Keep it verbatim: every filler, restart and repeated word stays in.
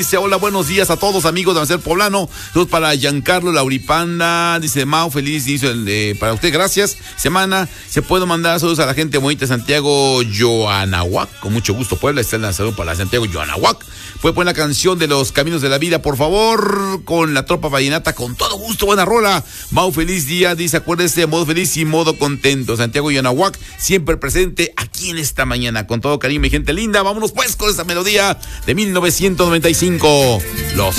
Dice, hola, buenos días a todos, amigos de Amanecer Poblano. Saludos para Giancarlo Lauripanda. Dice, Mau, feliz inicio eh, para usted, gracias. Semana, se puede mandar saludos a la gente bonita de Santiago Yoanahuac. Con mucho gusto, Puebla. Está en la salud para Santiago Yoanahuac. Puede poner la canción de los Caminos de la Vida, por favor, con la Tropa Vallenata, con todo gusto, buena rola. Mau, feliz día, dice, acuérdese, modo feliz y modo contento. Santiago Yoanahuac, siempre presente aquí en esta mañana, con todo cariño, mi gente linda. Vámonos pues con esta melodía de mil novecientos noventa y cinco. Los